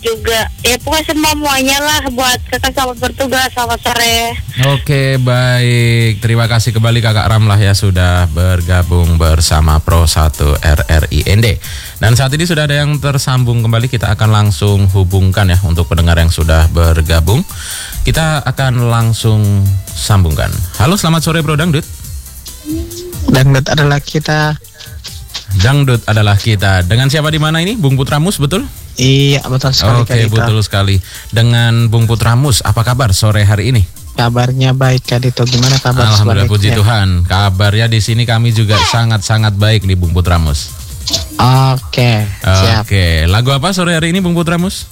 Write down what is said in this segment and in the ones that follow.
juga ya pokoknya semuanya lah buat kakak selamat bertugas, selamat sore. Oke, baik. Terima kasih kembali Kakak Ramlah ya sudah bergabung bersama Pro 1 RRIND. Dan saat ini sudah ada yang tersambung kembali, kita akan langsung hubungkan ya untuk pendengar yang sudah bergabung. Kita akan langsung sambungkan. Halo, selamat sore Bro Dangdut. Dangdut adalah kita. Dangdut adalah kita. Dengan siapa di mana ini? Bung Putramus, betul? Iya, betul sekali. Oke, betul sekali. Dengan Bung Putramus, apa kabar sore hari ini? Kabarnya baik, Kak Dito. Gimana kabar? Alhamdulillah, puji Tuhan. Kabarnya di sini kami juga sangat-sangat baik nih Bung Putramus. Oke, siap. Oke, lagu apa sore hari ini Bung Putramus?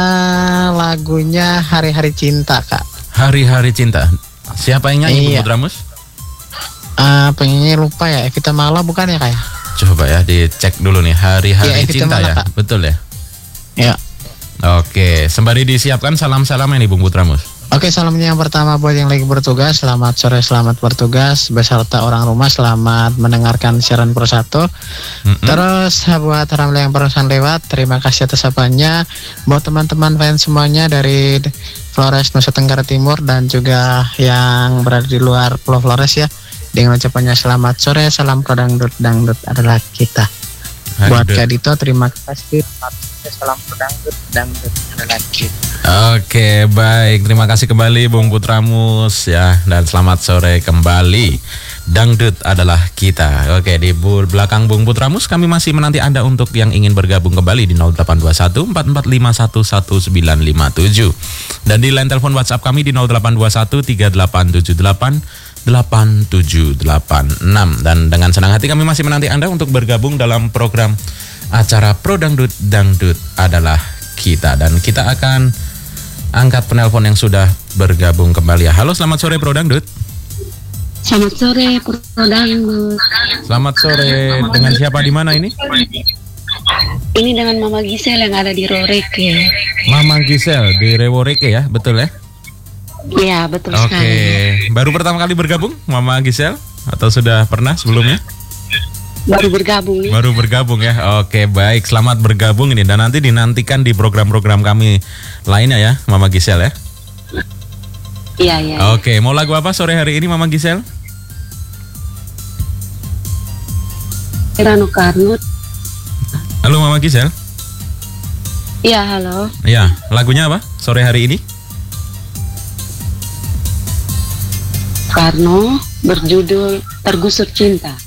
Lagunya Hari-Hari Cinta, Kak. Hari-Hari Cinta. Siapa yang nyanyi Bung Putramus? Penyanyi lupa ya, Evita Mala bukan ya, Kak? Coba ya dicek dulu nih. Hari-Hari Cinta ya, Kak. Betul ya? Ya. Oke, sembari disiapkan salam-salamnya nih Bung Putramus. Oke, salamnya yang pertama buat yang lagi bertugas, selamat sore, selamat bertugas beserta orang rumah, selamat mendengarkan siaran Pro 1. Terus buat Ramlah yang barusan lewat, terima kasih atas sapanya. Buat teman-teman fans semuanya dari Flores Nusa Tenggara Timur dan juga yang berada di luar Pulau Flores ya, dengan ucapannya selamat sore, salam Pro Dangdut, Dangdut adalah kita. Buat Kak Dito, terima kasih. Salam Pro Dangdut, Dangdut adalah kita. Oke, baik. Terima kasih kembali Bung Putramus ya, dan selamat sore kembali. Dangdut adalah kita. Oke, di belakang Bung Putramus kami masih menanti Anda untuk yang ingin bergabung kembali di 0821 4451 1957 dan di line telepon WhatsApp kami di 0821 3878 8786. Dan dengan senang hati kami masih menanti Anda untuk bergabung dalam program acara Pro Dangdut, Dangdut adalah kita. Dan kita akan angkat penelpon yang sudah bergabung kembali ya. Halo, selamat sore Pro Dangdut. Selamat sore Pro Dangdut. Selamat sore. Dengan siapa di mana ini? Ini dengan Mama Gisel yang ada di Roreke. Mama Gisel di Reworeke ya, betul ya? Iya, betul Oke. sekali. Baru pertama kali bergabung Mama Gisel atau sudah pernah sebelumnya? Baru bergabung nih. Baru bergabung ya. Oke, baik. Selamat bergabung ini dan nanti dinantikan di program-program kami lainnya ya, Mama Gisel ya. Iya, iya. Oke, mau lagu apa sore hari ini Mama Gisel? Rano Karnut. Halo Mama Gisel. Iya, halo. Iya, lagunya apa sore hari ini? Karno berjudul Tergusur Cinta.